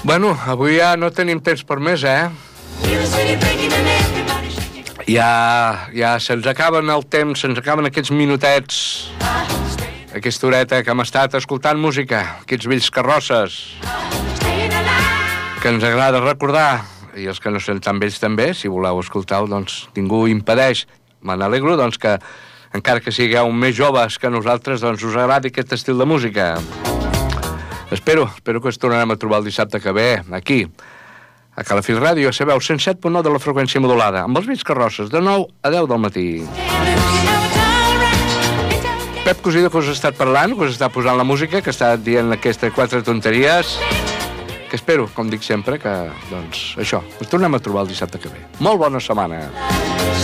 Bueno, avui ja no tenim temps per més, Ja se'ns acaben el temps, se'ns acaben aquests minutets, aquesta horeta que hem estat escoltant música, aquests vells carrosses que ens agrada recordar, i els que no són tan vells també, si voleu escoltar-ho, doncs ningú impedeix. Me n'alegro, doncs, que encara que sigueu més joves que nosaltres, doncs us agradi aquest estil de música. Espero que ens tornarem a trobar el dissabte que ve, aquí, a Calafell Ràdio, a Sabeu, 107.9 de la freqüència modulada, amb els vells carrosses, de 9 a 10 del matí. Pep Cosido, que us ha estat parlant, que us està posant la música, que està dient aquestes 4 tonteries, que espero, com dic sempre, que, doncs, això, ens tornem a trobar el dissabte que ve. Molt bona setmana.